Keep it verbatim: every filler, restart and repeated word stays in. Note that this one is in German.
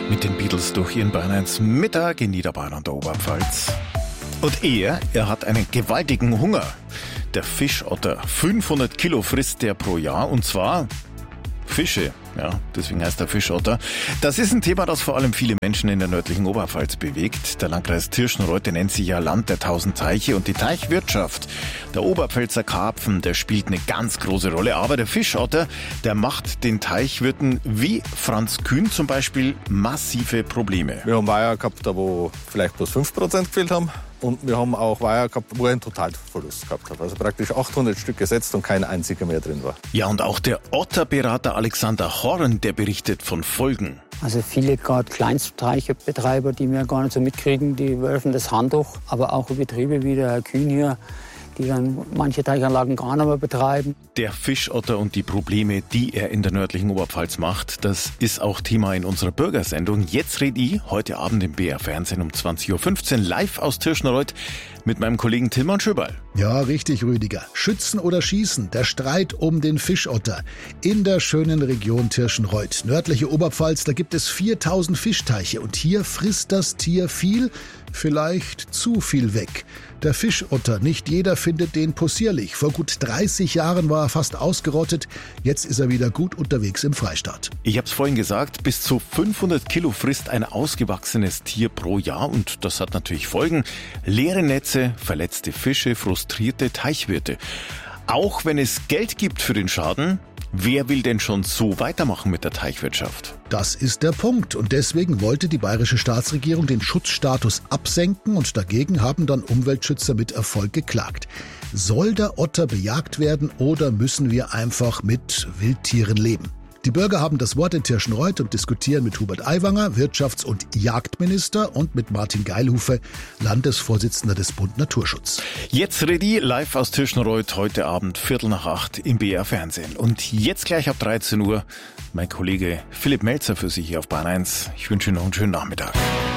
mit den Beatles durch ihren Bayern eins Mittag in Niederbayern und der Oberpfalz. Und er, er hat einen gewaltigen Hunger. Der Fischotter. fünfhundert Kilo frisst der pro Jahr und zwar Fische. Ja, deswegen heißt er Fischotter. Das ist ein Thema, das vor allem viele Menschen in der nördlichen Oberpfalz bewegt. Der Landkreis Tirschenreuth nennt sich ja Land der tausend Teiche und die Teichwirtschaft. Der Oberpfälzer Karpfen, der spielt eine ganz große Rolle. Aber der Fischotter, der macht den Teichwirten wie Franz Kühn zum Beispiel massive Probleme. Wir haben Weiher gehabt, da wo vielleicht bloß fünf Prozent gefehlt haben. Und wir haben auch Weiher gehabt, wo er einen Totalverlust gehabt hat. Also praktisch achthundert Stück gesetzt und kein einziger mehr drin war. Ja, und auch der Otterberater Alexander Horn, der berichtet von Folgen. Also viele gerade Kleinstteichebetreiber, die wir gar nicht so mitkriegen, die werfen das Handtuch. Aber auch Betriebe wie der Herr Kühn hier, die dann manche Teichanlagen gar nicht mehr betreiben. Der Fischotter und die Probleme, die er in der nördlichen Oberpfalz macht, das ist auch Thema in unserer Bürgersendung. Jetzt red ich heute Abend im B R Fernsehen um zwanzig Uhr fünfzehn live aus Tirschenreuth mit meinem Kollegen Tilman Schöberl. Ja, richtig, Rüdiger. Schützen oder schießen, der Streit um den Fischotter. In der schönen Region Tirschenreuth, nördliche Oberpfalz, da gibt es viertausend Fischteiche und hier frisst das Tier viel, vielleicht zu viel weg. Der Fischotter, nicht jeder findet den possierlich. Vor gut dreißig Jahren war er fast ausgerottet, jetzt ist er wieder gut unterwegs im Freistaat. Ich hab's vorhin gesagt, bis zu fünfhundert Kilo frisst ein ausgewachsenes Tier pro Jahr und das hat natürlich Folgen. Leere Netze, verletzte Fische, frustrierte Teichwirte. Auch wenn es Geld gibt für den Schaden, wer will denn schon so weitermachen mit der Teichwirtschaft? Das ist der Punkt. Und deswegen wollte die bayerische Staatsregierung den Schutzstatus absenken und dagegen haben dann Umweltschützer mit Erfolg geklagt. Soll der Otter bejagt werden oder müssen wir einfach mit Wildtieren leben? Die Bürger haben das Wort in Tirschenreuth und diskutieren mit Hubert Aiwanger, Wirtschafts- und Jagdminister, und mit Martin Geilhufe, Landesvorsitzender des Bund Naturschutz. Jetzt rede ich live aus Tirschenreuth, heute Abend Viertel nach acht im B R Fernsehen. Und jetzt gleich ab dreizehn Uhr mein Kollege Philipp Melzer für Sie hier auf Bayern eins. Ich wünsche Ihnen noch einen schönen Nachmittag.